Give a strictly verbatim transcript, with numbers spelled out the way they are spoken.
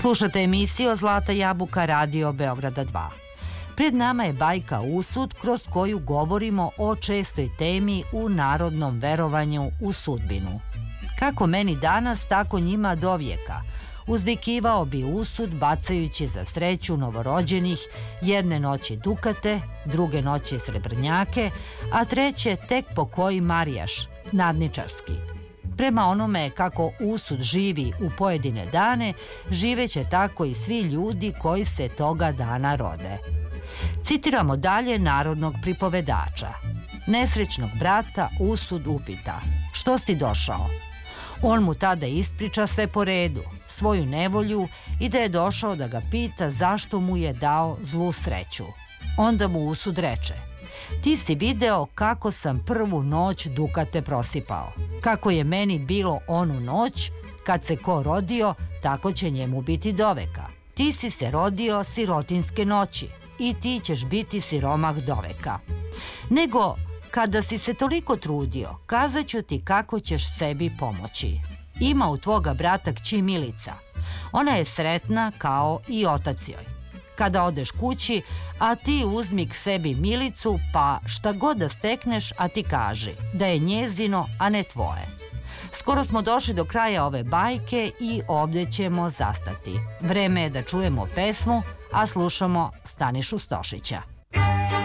Slušate emisiju Zlata jabuka Radio Beograda dva. Pred nama je bajka Usud, kroz koju govorimo o čestoj temi u narodnom verovanju u sudbinu. Kako meni danas, tako njima dovijeka, uzvikivao bi Usud bacajući za sreću novorođenih jedne noći dukate, druge noći srebrnjake, a treće tek po koji marijaš, nadničarski. Prema onome kako Usud živi u pojedine dane, živeće tako i svi ljudi koji se toga dana rode. Citiramo dalje narodnog pripovedača. Nesrećnog brata Usud upita: "Što si došao?" On mu tada ispriča sve po redu, svoju nevolju i da je došao da ga pita zašto mu je dao zlu sreću. Onda mu Usud reče: "Ti si video kako sam prvu noć dukate prosipao. Kako je meni bilo onu noć, kad se ko rodio, tako će njemu biti doveka. Ti si se rodio sirotinske noći i ti ćeš biti siromah doveka. Nego, kada si se toliko trudio, kazat ću ti kako ćeš sebi pomoći. Ima u tvoga brata kći Milica. Ona je sretna kao i otac joj. Kada odeš kući, a ti uzmi k sebi Milicu, pa šta god da stekneš, a ti kaži da je njezino, a ne tvoje." Skoro smo došli do kraja ove bajke i ovdje ćemo zastati. Vreme je da čujemo pesmu, a slušamo Stanišu Stošića.